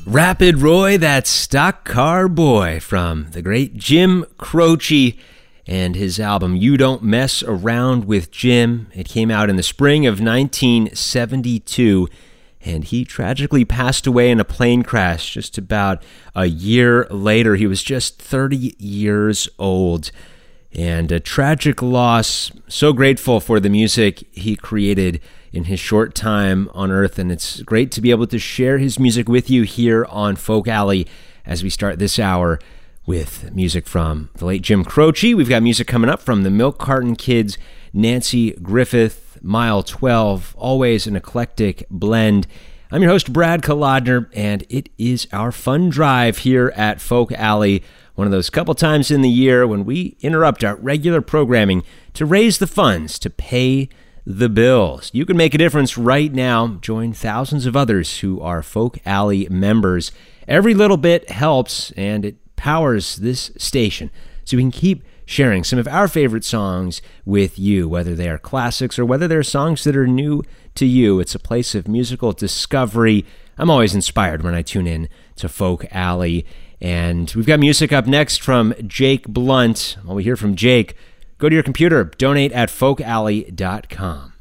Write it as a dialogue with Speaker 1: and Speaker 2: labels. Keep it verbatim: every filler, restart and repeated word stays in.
Speaker 1: Rapid Roy, that stock car boy from the great Jim Croce and his album You Don't Mess Around with Jim. It came out in the spring of nineteen seventy-two, and he tragically passed away in a plane crash just about a year later. He was just thirty years old, and a tragic loss. So grateful for the music he created in his short time on Earth, and it's great to be able to share his music with you here on Folk Alley as we start this hour with music from the late Jim Croce. We've got music coming up from the Milk Carton Kids, Nancy Griffith, Mile twelve, always an eclectic blend. I'm your host, Brad Kolodner, and it is our fun drive here at Folk Alley, one of those couple times in the year when we interrupt our regular programming to raise the funds to pay the bills. You can make a difference right now. Join thousands of others who are Folk Alley members. Every little bit helps, and it powers this station so we can keep sharing some of our favorite songs with you, whether they are classics or whether they're songs that are new to you. It's a place of musical discovery. I'm always inspired when I tune in to Folk Alley. And we've got music up next from Jake Blunt. While we hear from Jake, go to your computer, donate at folk alley dot com.